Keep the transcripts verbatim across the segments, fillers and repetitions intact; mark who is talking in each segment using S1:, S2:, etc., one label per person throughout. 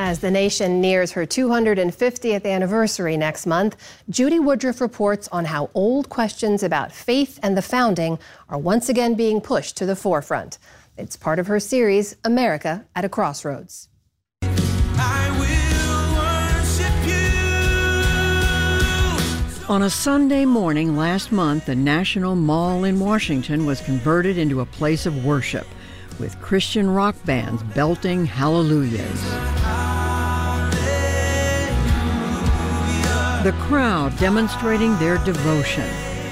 S1: As the nation nears her two hundred fiftieth anniversary next month, Judy Woodruff reports on how old questions about faith and the founding are once again being pushed to the forefront. It's part of her series, America at a Crossroads.
S2: On a Sunday morning last month, the National Mall in Washington was converted into a place of worship, with Christian rock bands belting hallelujahs. The crowd demonstrating their devotion.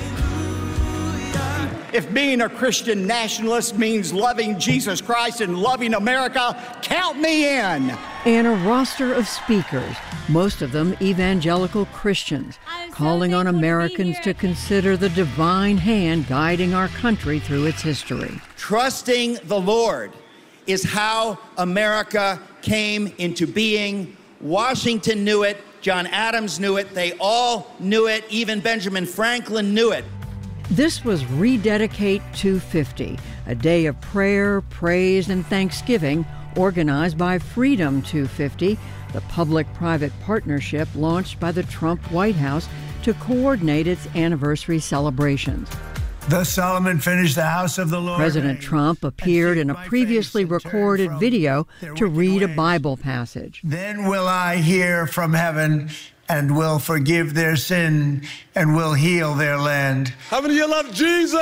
S3: If being a Christian nationalist means loving Jesus Christ and loving America, count me in.
S2: And a roster of speakers, most of them evangelical Christians, calling on Americans to consider the divine hand guiding our country through its history.
S3: Trusting the Lord is how America came into being. Washington knew it. John Adams knew it. They all knew it. Even Benjamin Franklin knew it.
S2: This was Rededicate two fifty, a day of prayer, praise, and thanksgiving organized by Freedom two fifty, the public-private partnership launched by the Trump White House to coordinate its anniversary celebrations.
S4: Thus Solomon finished the house of the Lord.
S2: President Trump appeared in a previously recorded video to read a Bible passage.
S4: Then will I hear from heaven and will forgive their sin and will heal their land.
S5: How many of you love Jesus?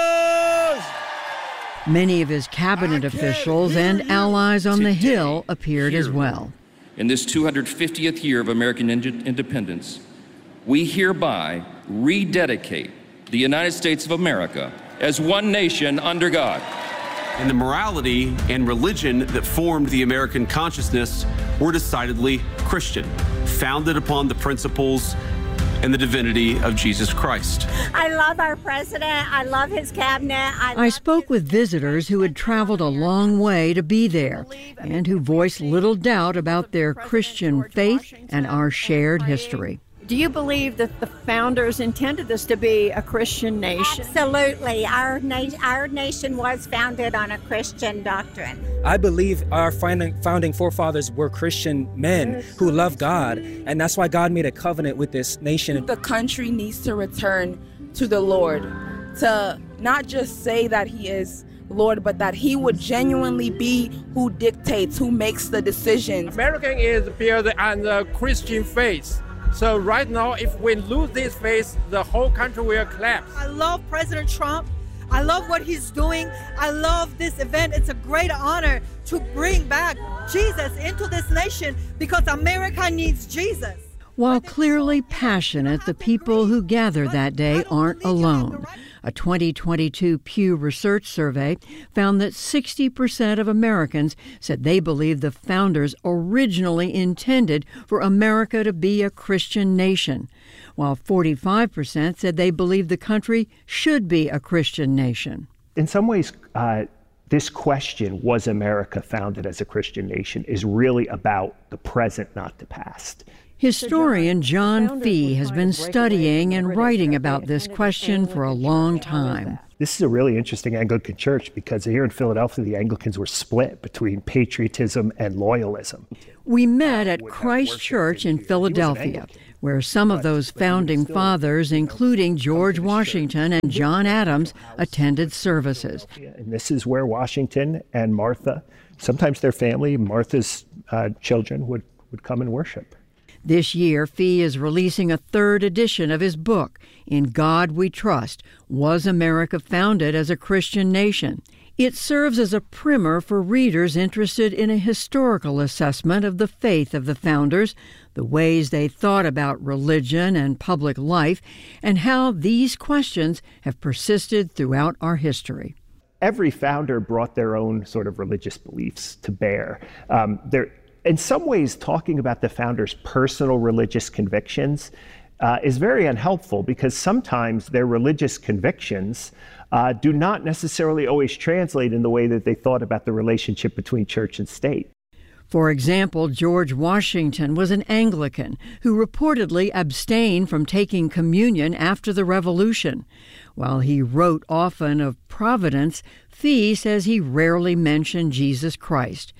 S2: Many of his cabinet officials and allies on the Hill appeared as well.
S6: In this two hundred fiftieth year of American ind- independence, we hereby rededicate the United States of America as one nation under God.
S7: And the morality and religion that formed the American consciousness were decidedly Christian, founded upon the principles and the divinity of Jesus Christ.
S8: I love our president. I love his cabinet. I,
S2: I spoke with visitors who had traveled a long way to be there and who voiced little doubt about their Christian faith and our shared history.
S9: Do you believe that the founders intended this to be a Christian nation?
S8: Absolutely. Our, na- our nation was founded on a Christian doctrine.
S10: I believe our founding forefathers were Christian men who love God, and that's why God made a covenant with this nation.
S11: The country needs to return to the Lord, to not just say that he is Lord, but that he would genuinely be who dictates, who makes the decisions.
S12: American is built on the Christian faith. So right now, if we lose this faith, the whole country will collapse.
S13: I love President Trump. I love what he's doing. I love this event. It's a great honor to bring back Jesus into this nation because America needs Jesus.
S2: While clearly passionate, the people who gather that day aren't alone. A twenty twenty-two Pew Research survey found that sixty percent of Americans said they believe the founders originally intended for America to be a Christian nation, while forty-five percent said they believe the country should be a Christian nation.
S14: In some ways, uh, this question, was America founded as a Christian nation, is really about the present, not the past.
S2: Historian John Fee has been studying and writing about this question for a long time.
S14: This is a really interesting Anglican church because here in Philadelphia, the Anglicans were split between patriotism and loyalism.
S2: We met at Christ Church in Philadelphia, where some of those founding fathers, including George Washington and John Adams, attended services.
S14: And this is where Washington and Martha, sometimes their family, Martha's uh, children, would, would come and worship.
S2: This year, Fee is releasing a third edition of his book, In God We Trust, Was America Founded as a Christian Nation? It serves as a primer for readers interested in a historical assessment of the faith of the founders, the ways they thought about religion and public life, and how these questions have persisted throughout our history.
S14: Every founder brought their own sort of religious beliefs to bear. Um, there In some ways, talking about the founders' personal religious convictions uh, is very unhelpful because sometimes their religious convictions uh, do not necessarily always translate in the way that they thought about the relationship between church and state.
S2: For example, George Washington was an Anglican who reportedly abstained from taking communion after the Revolution. While he wrote often of providence, Fee says he rarely mentioned Jesus Christ.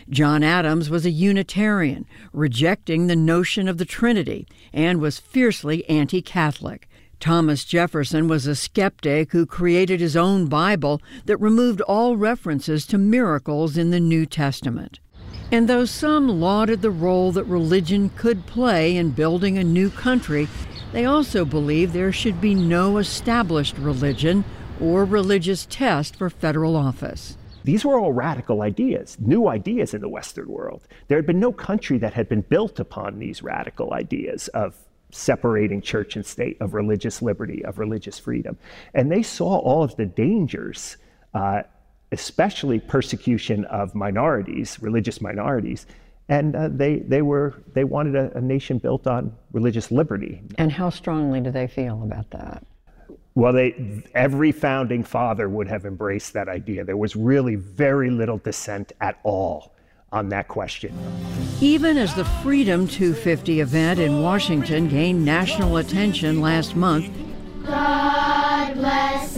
S2: John Adams was a Unitarian, rejecting the notion of the Trinity, and was fiercely anti-Catholic. Thomas Jefferson was a skeptic who created his own Bible that removed all references to miracles in the New Testament. And though some lauded the role that religion could play in building a new country, they also believed there should be no established religion or religious test for federal office.
S14: These were all radical ideas, new ideas in the Western world. There had been no country that had been built upon these radical ideas of separating church and state, of religious liberty, of religious freedom. And they saw all of the dangers, uh, especially persecution of minorities, religious minorities. And uh, they they were they wanted a, a nation built on religious liberty.
S2: And how strongly do they feel about that?
S14: Well, they every founding father would have embraced that idea. There was really very little dissent at all on that question.
S2: Even as the Freedom two fifty event in Washington gained national attention last month,
S5: God bless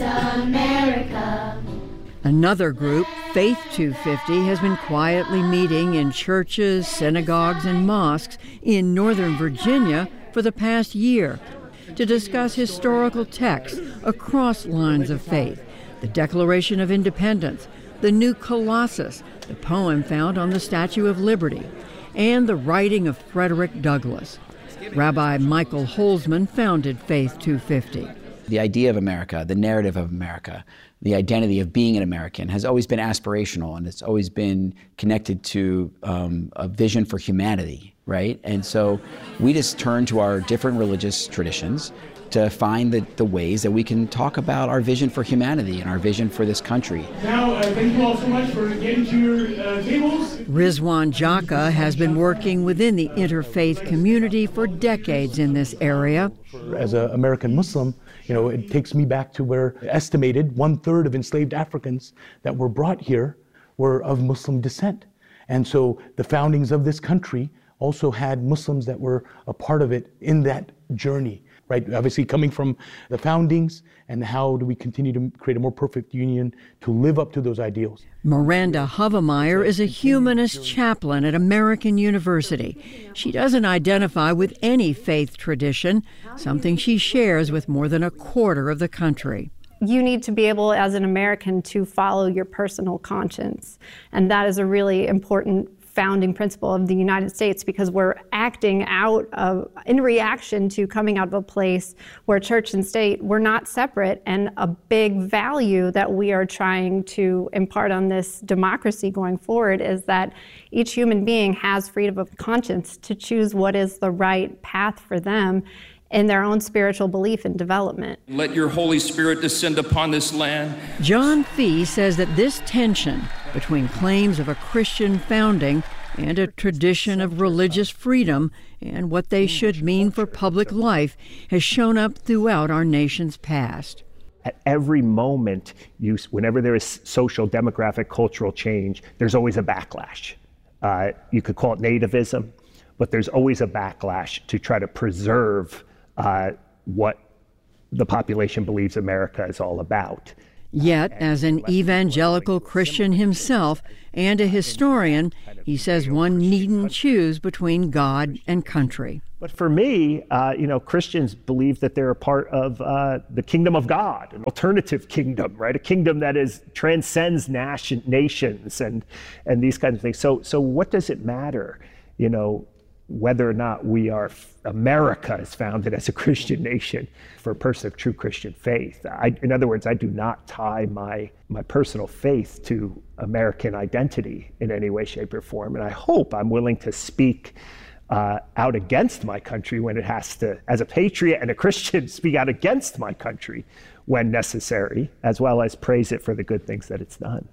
S5: America.
S2: Another group, Faith two fifty, has been quietly meeting in churches, synagogues, and mosques in Northern Virginia for the past year to discuss historical texts across lines of faith, the Declaration of Independence, the New Colossus, the poem found on the Statue of Liberty, and the writing of Frederick Douglass. Rabbi Michael Holzman founded Faith two fifty.
S15: The idea of America, the narrative of America, the identity of being an American has always been aspirational, and it's always been connected to um, a vision for humanity, right? And so we just turn to our different religious traditions to find the, the ways that we can talk about our vision for humanity and our vision for this country.
S16: Now, uh, thank you all so much for getting to your uh, tables.
S2: Rizwan Jaka has been working within the interfaith community for decades in this area.
S16: As an American Muslim, you know, it takes me back to where estimated one third of enslaved Africans that were brought here were of Muslim descent. And so the foundings of this country also had Muslims that were a part of it in that journey, right? Obviously coming from the foundings, and how do we continue to create a more perfect union to live up to those ideals.
S2: Miranda Hovemeyer is a humanist chaplain at American University. She doesn't identify with any faith tradition, something she shares with more than a quarter of the country.
S17: You need to be able, as an American, to follow your personal conscience. And that is a really important founding principle of the United States, because we're acting out of, in reaction to coming out of a place where church and state were not separate, and a big value that we are trying to impart on this democracy going forward is that each human being has freedom of conscience to choose what is the right path for them in their own spiritual belief and development.
S6: Let your Holy Spirit descend upon this land.
S2: John Fee says that this tension between claims of a Christian founding and a tradition of religious freedom and what they should mean for public life has shown up throughout our nation's past.
S14: At every moment, you, whenever there is social, demographic, cultural change, there's always a backlash. Uh, you could call it nativism, but there's always a backlash to try to preserve uh, what the population believes America is all about.
S2: Yet, as an evangelical Christian himself and a historian, he says one needn't choose between God and country.
S14: But for me, uh, you know, Christians believe that they're a part of uh, the kingdom of God, an alternative kingdom, right? A kingdom that is transcends nation, nations and and these kinds of things. So, so what does it matter, you know, whether or not we are, America is founded as a Christian nation for a person of true Christian faith? I, in other words, I do not tie my, my personal faith to American identity in any way, shape, or form. And I hope I'm willing to speak uh, out against my country when it has to, as a patriot and a Christian, speak out against my country when necessary, as well as praise it for the good things that it's done.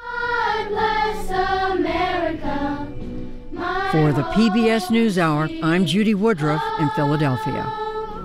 S5: God bless America.
S2: For the P B S NewsHour, I'm Judy Woodruff in Philadelphia.